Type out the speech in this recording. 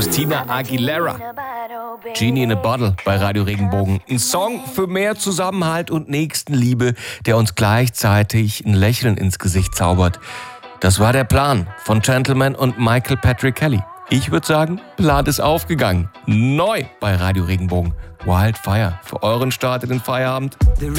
Christina Aguilera. Genie in a Bottle bei Radio Regenbogen. Ein Song für mehr Zusammenhalt und Nächstenliebe, der uns gleichzeitig ein Lächeln ins Gesicht zaubert. Das war der Plan von Gentleman und Michael Patrick Kelly. Ich würde sagen, Plan ist aufgegangen. Neu bei Radio Regenbogen. Wildfire für euren Start in den Feierabend.